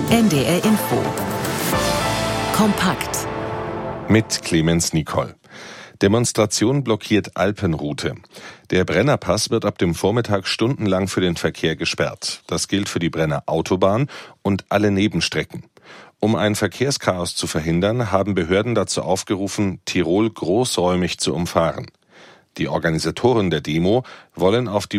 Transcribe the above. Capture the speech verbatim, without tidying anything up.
N D R Info. Kompakt. Mit Clemens Nicol. Demonstration blockiert Alpenroute. Der Brennerpass wird ab dem Vormittag stundenlang für den Verkehr gesperrt. Das gilt für die Brenner Autobahn und alle Nebenstrecken. Um ein Verkehrschaos zu verhindern, haben Behörden dazu aufgerufen, Tirol großräumig zu umfahren. Die Organisatoren der Demo wollen auf die